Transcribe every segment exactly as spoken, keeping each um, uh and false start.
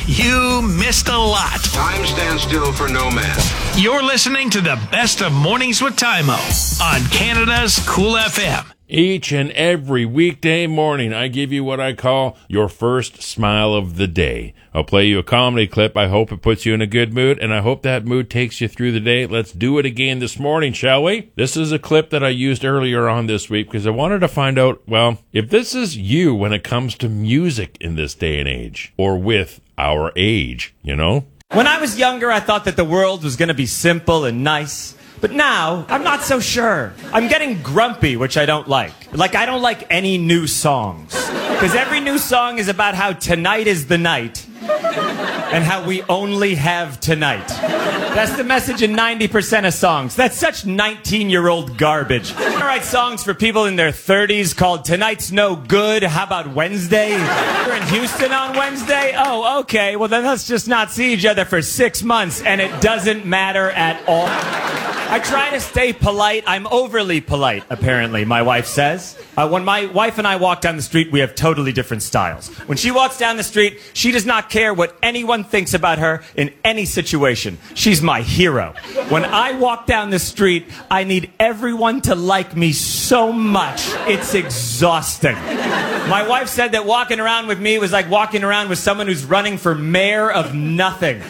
You missed a lot. Time stands still for no man. You're listening to the best of Mornings with Tymo on Canada's Cool F M. Each and every weekday morning, I give you what I call your first smile of the day. I'll play you a comedy clip. I hope it puts you in a good mood, and I hope that mood takes you through the day. Let's do it again this morning, shall we? This is a clip that I used earlier on this week because I wanted to find out, well, if this is you when it comes to music in this day and age, or with our age, you know? When I was younger, I thought that the world was going to be simple and nice. But now, I'm not so sure. I'm getting grumpy, which I don't like. Like, I don't like any new songs. Because every new song is about how tonight is the night. And how we only have tonight. That's the message in ninety percent of songs. That's such nineteen-year-old garbage. I write songs for people in their thirties called Tonight's No Good. How about Wednesday? We're in Houston on Wednesday? Oh, okay. Well, then let's just not see each other for six months, and it doesn't matter at all. I try to stay polite. I'm overly polite, apparently, my wife says. Uh, when my wife and I walk down the street, we have totally different styles. When she walks down the street, she does not care what anyone thinks about her in any situation. She's my hero. When I walk down the street, I need everyone to like me so much. It's exhausting. My wife said that walking around with me was like walking around with someone who's running for mayor of nothing.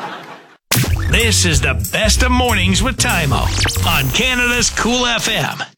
This is the best of Mornings with Tymo on Canada's Cool F M.